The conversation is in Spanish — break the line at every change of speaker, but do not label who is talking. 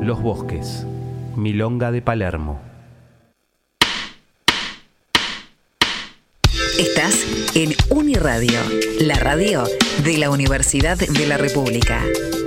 Los Bosques, Milonga de Palermo.
Estás en Uniradio, la radio de la Universidad de la República.